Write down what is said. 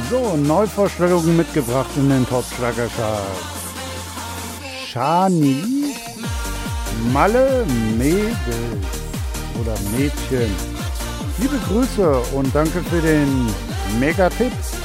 So, Neuvorstellungen mitgebracht in den Top-Schlagercharts. Shani, Malle, Mädel oder Mädchen. Liebe Grüße und danke für den Mega-Tipp.